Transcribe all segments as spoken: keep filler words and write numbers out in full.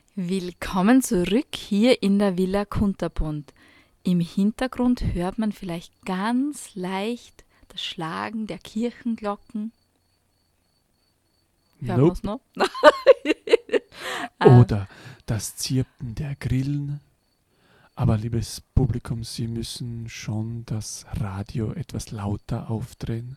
Willkommen zurück hier in der Villa Kunterbund. Im Hintergrund hört man vielleicht ganz leicht das Schlagen der Kirchenglocken. Hören wir es noch? Oder das Zirpen der Grillen. Aber liebes Publikum, Sie müssen schon das Radio etwas lauter aufdrehen.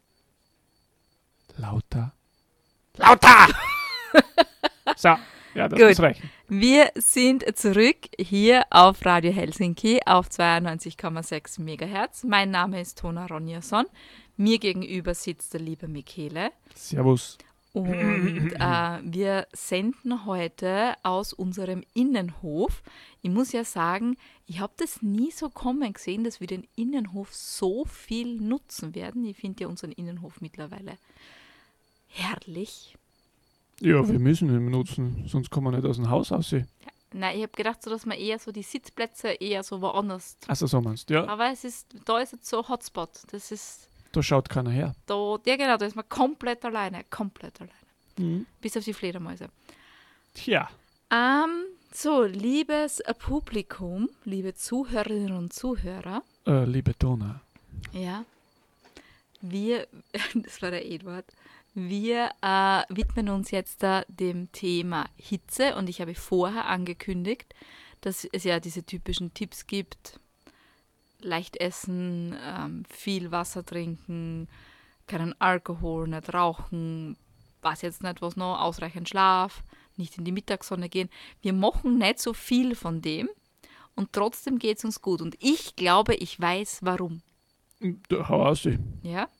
Lauter. Lauter! So, ja, das Gut. muss reichen. Wir sind zurück hier auf Radio Helsinki auf zweiundneunzig Komma sechs Megahertz. Mein Name ist Tona Ronjason. Mir gegenüber sitzt der liebe Michele. Servus. Und äh, wir senden heute aus unserem Innenhof. Ich muss ja sagen, ich habe das nie so kommen gesehen, dass wir den Innenhof so viel nutzen werden. Ich finde ja unseren Innenhof mittlerweile herrlich. Ja, wir müssen ihn nutzen, sonst kommen wir nicht aus dem Haus raus. Ja, nein, ich habe gedacht, so, dass man eher so die Sitzplätze eher so woanders. Also so meinst du, ja. Aber es ist, da ist jetzt so Hotspot. Das ist, Da schaut keiner her. da, ja genau, da ist man komplett alleine, komplett alleine. Mhm. Bis auf die Fledermäuse. Tja. Ähm, so, liebes Publikum, liebe Zuhörerinnen und Zuhörer. Äh, liebe Tona. Ja, wir, das war der Eduard, wir äh, widmen uns jetzt da dem Thema Hitze und ich habe vorher angekündigt, dass es ja diese typischen Tipps gibt, leicht essen, ähm, viel Wasser trinken, keinen Alkohol, nicht rauchen, weiß jetzt nicht was noch, ausreichend Schlaf, nicht in die Mittagssonne gehen. Wir machen nicht so viel von dem und trotzdem geht es uns gut und ich glaube, ich weiß warum. Da, hau aus. Ja?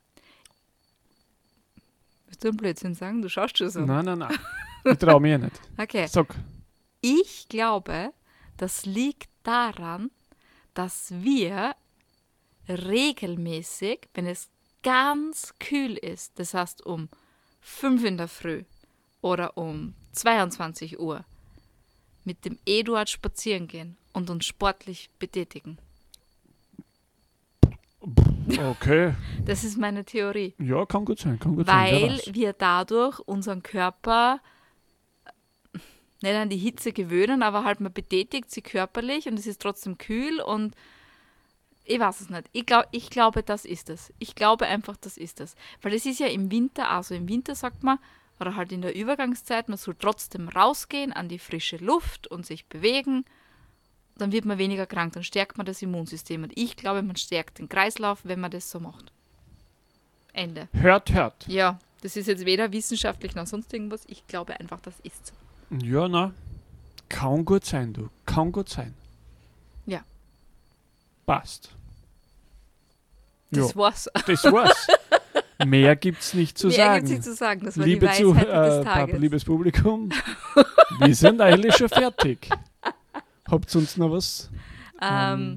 Willst du einen Blödsinn sagen? Du schaust schon so. Nein, nein, nein. Ich traue mir nicht. Okay. Sag. Ich glaube, das liegt daran, dass wir regelmäßig, wenn es ganz kühl ist, das heißt um fünf in der Früh oder um zweiundzwanzig Uhr, mit dem Eduard spazieren gehen und uns sportlich betätigen. Okay. Das ist meine Theorie. Ja, kann gut sein, kann gut sein. wer Weil weiß. wir dadurch unseren Körper nicht an die Hitze gewöhnen, aber halt man betätigt sie körperlich und es ist trotzdem kühl und ich weiß es nicht. Ich, glaub, ich glaube, das ist es. Ich glaube einfach, das ist es. Weil es ist ja im Winter, also im Winter sagt man, oder halt in der Übergangszeit, man soll trotzdem rausgehen an die frische Luft und sich bewegen. Dann wird man weniger krank, dann stärkt man das Immunsystem. Und ich glaube, man stärkt den Kreislauf, wenn man das so macht. Ende. Hört, hört. Ja, das ist jetzt weder wissenschaftlich noch sonst irgendwas. Ich glaube einfach, das ist so. Ja, na. Kann gut sein, du. Kann gut sein. Ja. Passt. Das Ja, war's. das war's. Mehr gibt's nicht zu Mehr sagen. gibt's nicht zu sagen. Das war Liebe die Zuh- Weisheit des äh, Tages. Papa, liebes Publikum, wir sind eigentlich schon fertig. Habt ihr uns noch was? Ähm,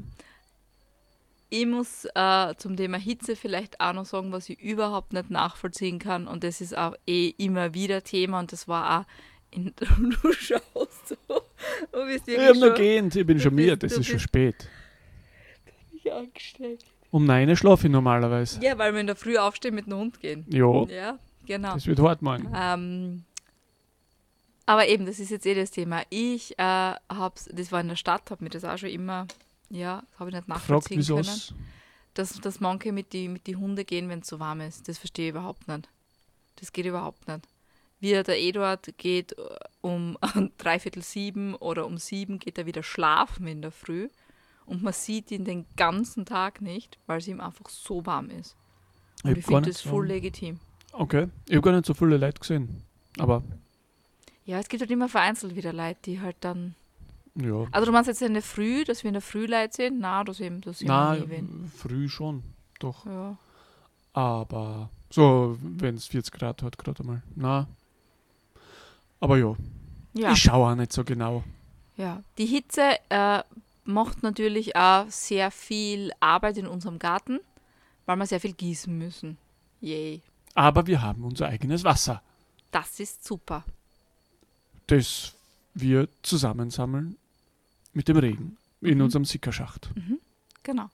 ich muss äh, zum Thema Hitze vielleicht auch noch sagen, was ich überhaupt nicht nachvollziehen kann. Und das ist auch eh immer wieder Thema. Und das war auch in, du schaust so. Du bist Ich wirklich hab noch schon gehend, ich bin du schon müde, bist- das du ist schon bist- spät. angesteckt. Um neun schlafe ich normalerweise. Ja, weil wir in der Früh aufstehen mit dem Hund gehen. Ja, Ja, genau. das wird hart morgen. Ähm, aber eben, das ist jetzt eh das Thema. Ich äh, hab's, das war in der Stadt, habe mir das auch schon immer, ja, habe ich nicht Fragt, nachvollziehen wieso können. es? Dass, dass manche mit die, mit die Hunde gehen, wenn es zu warm ist. Das verstehe ich überhaupt nicht. Das geht überhaupt nicht. Wie der Eduard geht äh, um dreiviertel sieben oder um sieben geht er wieder schlafen in der Früh und man sieht ihn den ganzen Tag nicht, weil es ihm einfach so warm ist. Und hab ich gar finde nicht das voll so- legitim. Okay, ich habe gar nicht so viele Leute gesehen. Aber Ja, es gibt halt immer vereinzelt wieder Leute, die halt dann... ja. Also du meinst jetzt in der Früh, dass wir in der Früh Leute sind? Nein, das sehen, das sehen wir nie wen. Nein, früh schon, doch. Ja. Aber so, wenn es vierzig Grad hat, gerade einmal. Na. Aber ja, Ja. ich schaue auch nicht so genau. Ja, die Hitze äh, macht natürlich auch sehr viel Arbeit in unserem Garten, weil wir sehr viel gießen müssen. Yay. Aber wir haben unser eigenes Wasser, Das ist super. das wir zusammensammeln mit dem Regen in Mhm. unserem Sickerschacht. Mhm. Genau.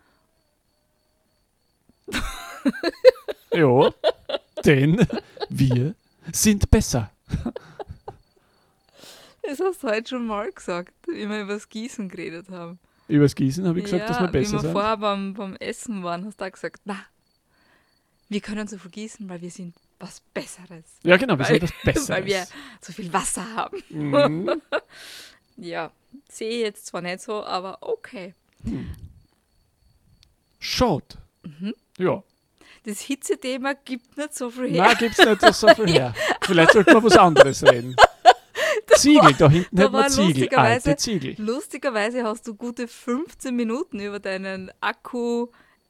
Ja, denn wir sind besser. Das hast du heute schon mal gesagt, wie wir über das Gießen geredet haben. Über das Gießen habe ich gesagt, ja, dass wir besser wie wir sind. vorher beim, beim Essen waren, hast du auch gesagt, na, wir können so viel gießen, weil wir sind was Besseres. Ja, genau, wir weil, sind das Besseres. Weil wir so viel Wasser haben. Mhm. Ja, sehe ich jetzt zwar nicht so, aber okay. Hm. Schaut. Mhm. Ja. Das Hitzethema gibt nicht so viel her. Nein, gibt es nicht so viel her. Vielleicht sollten wir was anderes reden. Ziegel, da hinten da hätten wir war Ziegel, lustigerweise- alte Ziegel. Lustigerweise hast du gute fünfzehn Minuten über deinen Akku,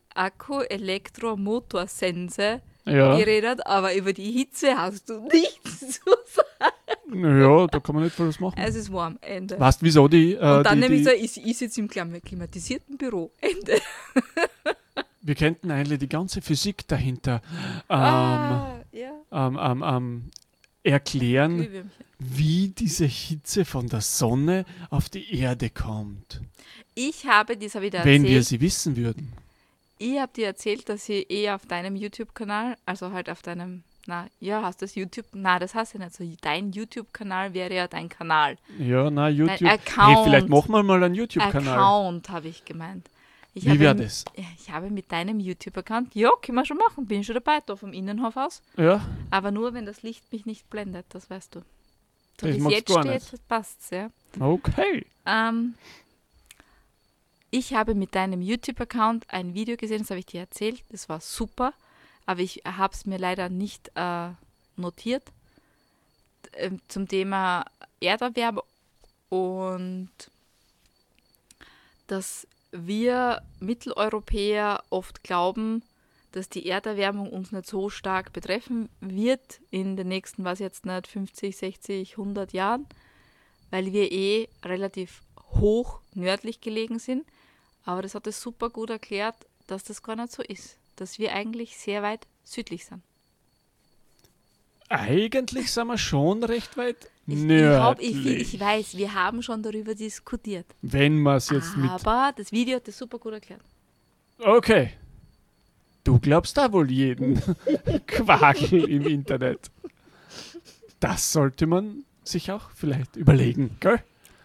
Akku-Elektromotorsense Ja, geredet, aber über die Hitze hast du nichts zu sagen. ja, da kann man nicht viel was machen. Es ist warm, Ende. Weißt du, wieso die, äh, Und dann die, nämlich die so, ich, ich sitze im klim- klimatisierten Büro, Ende. wir könnten eigentlich die ganze Physik dahinter ähm, ah, ja. ähm, ähm, ähm, erklären, Glühwürmchen. wie diese Hitze von der Sonne auf die Erde kommt. Ich habe, das habe ich dir Wenn wir erzählt, sie wissen würden. ich habe dir erzählt, dass ich eh auf deinem YouTube-Kanal, also halt auf deinem, na, ja, hast du das YouTube, na, das heißt ja nicht so, dein YouTube-Kanal wäre ja dein Kanal. Ja, na, YouTube. Hey, Account. vielleicht machen wir mal einen YouTube-Kanal. Account, habe ich gemeint. Ich Wie habe wäre im- das? Ja, ich habe mit deinem YouTube-Account, ja, können wir schon machen, bin schon dabei, da vom Innenhof aus. Ja, Aber nur, wenn das Licht mich nicht blendet, das weißt du. So Ich wie es mag's jetzt gar steht, passt's, ja. okay. Ähm, ich habe mit deinem YouTube-Account ein Video gesehen, das habe ich dir erzählt, das war super, aber ich habe es mir leider nicht äh, notiert, ähm, zum Thema Erderwärmung und dass wir Mitteleuropäer oft glauben, dass die Erderwärmung uns nicht so stark betreffen wird in den nächsten, was jetzt nicht, fünfzig, sechzig, hundert Jahren, weil wir eh relativ hoch nördlich gelegen sind. Aber das hat es super gut erklärt, dass das gar nicht so ist, dass wir eigentlich sehr weit südlich sind. Eigentlich sind wir schon recht weit Ich, ich, nördlich. hab, ich, ich weiß, wir haben schon darüber diskutiert, Wenn wir es jetzt mit... aber das Video hat das super gut erklärt. Okay. Du glaubst da wohl jeden Quakel im Internet. Das sollte man sich auch vielleicht überlegen, gell?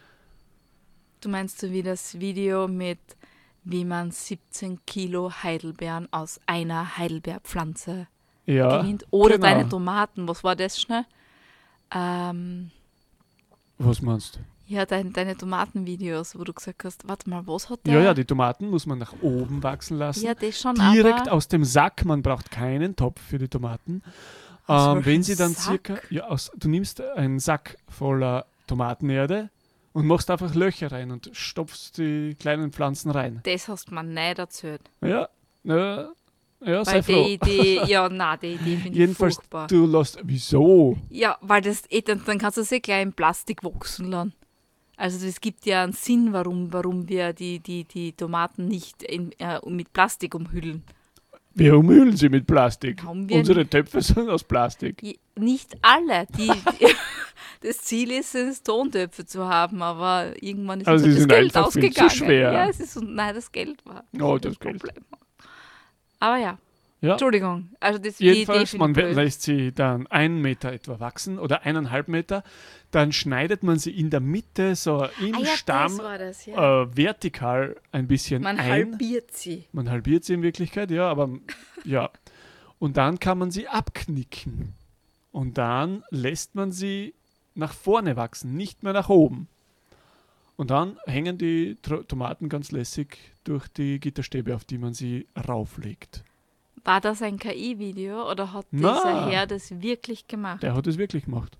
Du meinst so wie das Video mit, wie man siebzehn Kilo Heidelbeeren aus einer Heidelbeerpflanze Ja, gewinnt? Oder genau. deine Tomaten, was war das schnell? Ähm, Was meinst du? ja, dein, deine Tomatenvideos, wo du gesagt hast, warte mal, was hat der? Ja, ja, die Tomaten muss man nach oben wachsen lassen. Ja, das schon, Direkt aber aus dem Sack, man braucht keinen Topf für die Tomaten. Aus Ähm, welchem wenn sie dann Sack? circa, ja, aus, du nimmst einen Sack voller Tomatenerde und machst einfach Löcher rein und stopfst die kleinen Pflanzen rein. das hast du mir nicht erzählt. Ja, ja, ja, sei Weil froh. die Idee, ja, nein, die Idee finde ich Jedenfalls, furchtbar. du lässt, wieso? Ja, weil das, eh, dann, dann kannst du es eh gleich in Plastik wachsen lassen. Also es gibt ja einen Sinn, warum, warum wir die, die, die Tomaten nicht in, äh, mit Plastik umhüllen. Wir umhüllen sie mit Plastik. Haben wir Unsere Töpfe sind aus Plastik. Je- Nicht alle. Die, die, das Ziel ist es, Tontöpfe zu haben, aber irgendwann ist Also uns sie halt das sind Geld einfach viel zu ausgegangen. schwer. Ja, es ist, nein, das Geld war Oh, das das Geld. Problem. Aber ja, Ja. Entschuldigung. Also das, die Idee Jedenfalls, finde man ich blöd. lässt sie dann einen Meter etwa wachsen oder eineinhalb Meter. Dann schneidet man sie in der Mitte so im Ah ja, Stamm das war das, ja. äh, vertikal ein bisschen Man ein. halbiert sie. Man halbiert sie in Wirklichkeit, ja, aber ja. Und dann kann man sie abknicken. Und dann lässt man sie nach vorne wachsen, nicht mehr nach oben. Und dann hängen die Tro- Tomaten ganz lässig durch die Gitterstäbe, auf die man sie rauflegt. War das ein K I-Video oder hat Na. dieser Herr das wirklich gemacht? Der hat es wirklich gemacht.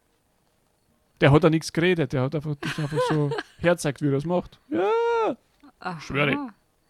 Der hat da nichts geredet, der hat einfach, das einfach so herzeigt, wie er das macht. Ja, Aha. schwöre ich.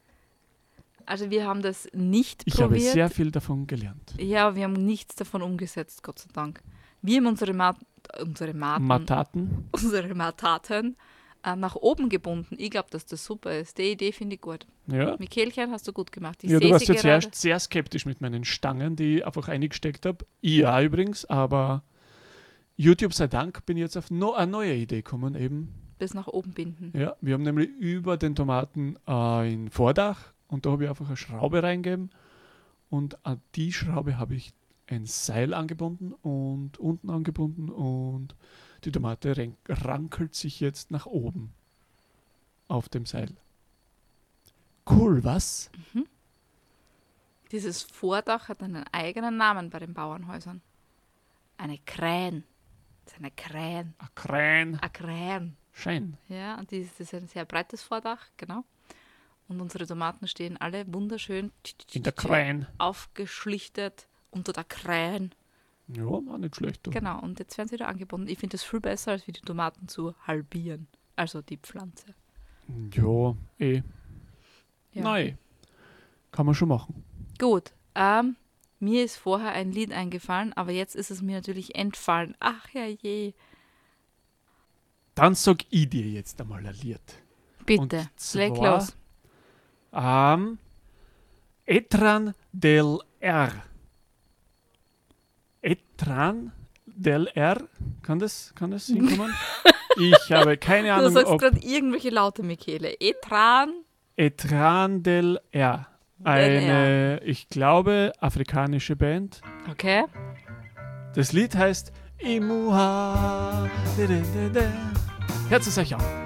Also wir haben das nicht ich habe probiert. sehr viel davon gelernt. Ja, wir haben nichts davon umgesetzt, Gott sei Dank. Wir haben unsere, Mat unsere, Maten, Mataten. unsere Mataten äh, nach oben gebunden. Ich glaube, dass das super ist. Die Idee finde ich gut. Ja. Michaelchen, hast du gut gemacht. Ich Ja, du sehe warst sie ja gerade. zuerst sehr skeptisch mit meinen Stangen, die ich einfach eingesteckt habe. Ja, übrigens, aber YouTube sei Dank bin ich jetzt auf no eine neue Idee gekommen eben. Bis nach oben binden. Ja, wir haben nämlich über den Tomaten äh, ein Vordach und da habe ich einfach eine Schraube reingegeben und an die Schraube habe ich ein Seil angebunden und unten angebunden und die Tomate rank- rankelt sich jetzt nach oben auf dem Seil. Cool, was? Mhm. Dieses Vordach hat einen eigenen Namen bei den Bauernhäusern. Eine Krähen. Das ist eine Krähen. Ein Krähen. Eine Krähen. Schön. Ja, und dieses das ist ein sehr breites Vordach, genau. Und unsere Tomaten stehen alle wunderschön In der Krähen. aufgeschlichtet unter der Krähen. Ja, war nicht schlecht. Du. Genau, und jetzt werden sie wieder angebunden. Ich finde das viel besser, als wie die Tomaten zu halbieren. Also die Pflanze. Ja, eh. Ja. Nein. Kann man schon machen. Gut, ähm, mir ist vorher ein Lied eingefallen, aber jetzt ist es mir natürlich entfallen. Ach ja je. Dann sag ich dir jetzt einmal ein Lied. Bitte, Und leg zwar- los. Ähm, Etran del R. Etran del R. Kann das, kann das hinkommen? Ich habe keine Du Ahnung, sagst ob gerade irgendwelche Laute, Michele. Etran. Etran del R. Eine, ich glaube, afrikanische Band. Okay. Das Lied heißt Imuha. Hört es euch an.